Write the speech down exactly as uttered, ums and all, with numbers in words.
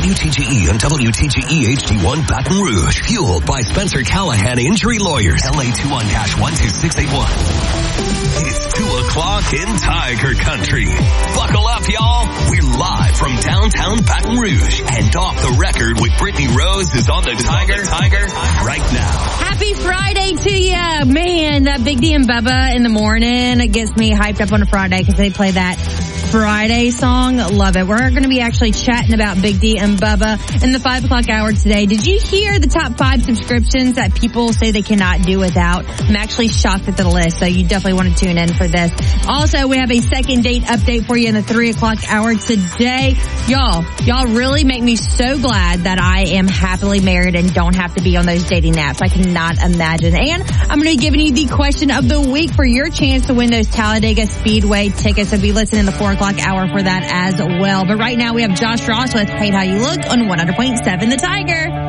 W T G E and W T G E H D one Baton Rouge. Fueled by Spencer Callahan Injury Lawyers. L A two one one two six eight one. It's two o'clock in Tiger Country. Buckle up, y'all. We're live from downtown Baton Rouge. And off the record with Brittany Rose is on the Tiger, Tiger, right now. Happy Friday to you. Man, that Big D and Bubba in the morning, it gets me hyped up on a Friday because they play that Friday song. Love it. We're going to be actually chatting about Big D and Bubba in the five o'clock hour today. Did you hear the top five subscriptions that people say they cannot do without? I'm actually shocked at the list, so you definitely want to tune in for this. Also, we have a second date update for you in the three o'clock hour today. Y'all, y'all really make me so glad that I am happily married and don't have to be on those dating apps. I cannot imagine. And I'm going to be giving you the question of the week for your chance to win those Talladega Speedway tickets. So be listening in the four o'clock hour for that as well. But right now we have Josh Ross with Hate How You Look on one hundred point seven The Tiger.